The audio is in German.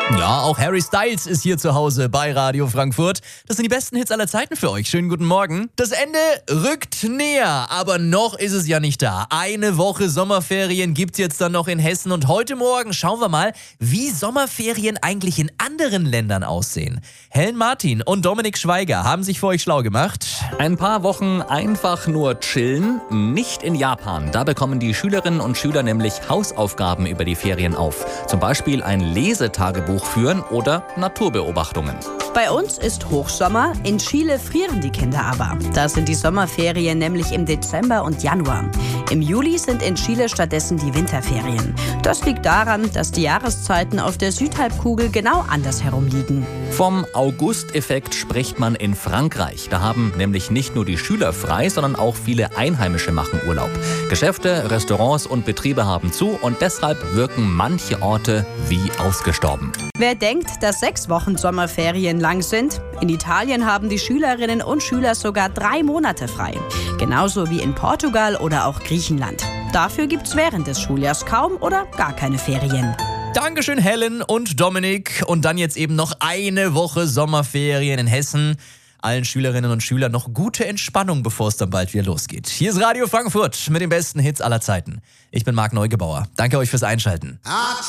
Ja, auch Harry Styles ist hier zu Hause bei Radio Frankfurt. Das sind die besten Hits aller Zeiten für euch. Schönen guten Morgen. Das Ende rückt näher, aber noch ist es ja nicht da. Eine Woche Sommerferien gibt's jetzt dann noch in Hessen und heute Morgen schauen wir mal, wie Sommerferien eigentlich in anderen Ländern aussehen. Helen Martin und Dominik Schweiger haben sich für euch schlau gemacht. Ein paar Wochen einfach nur chillen, nicht in Japan. Da bekommen die Schülerinnen und Schüler nämlich Hausaufgaben über die Ferien auf. Zum Beispiel ein Lesetagebuch führen oder Naturbeobachtungen. Bei uns ist Hochsommer, in Chile frieren die Kinder aber. Da sind die Sommerferien nämlich im Dezember und Januar. Im Juli sind in Chile stattdessen die Winterferien. Das liegt daran, dass die Jahreszeiten auf der Südhalbkugel genau andersherum liegen. Vom August-Effekt spricht man in Frankreich. Da haben nämlich nicht nur die Schüler frei, sondern auch viele Einheimische machen Urlaub. Geschäfte, Restaurants und Betriebe haben zu und deshalb wirken manche Orte wie ausgestorben. Wer denkt, dass 6 Wochen Sommerferien lang sind? In Italien haben die Schülerinnen und Schüler sogar 3 Monate frei. Genauso wie in Portugal oder auch Griechenland. Dafür gibt's während des Schuljahrs kaum oder gar keine Ferien. Dankeschön Helen und Dominik. Und dann jetzt eben noch eine Woche Sommerferien in Hessen. Allen Schülerinnen und Schülern noch gute Entspannung, bevor es dann bald wieder losgeht. Hier ist Radio Frankfurt mit den besten Hits aller Zeiten. Ich bin Marc Neugebauer. Danke euch fürs Einschalten.